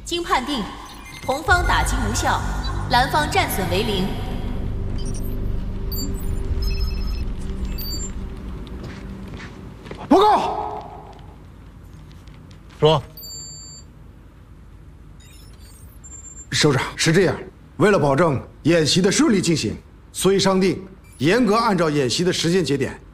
经判定，红方打击无效，蓝方战损为0。 报告。 说。 首长，是这样，为了保证演习的顺利进行，所以商定严格按照演习的时间节点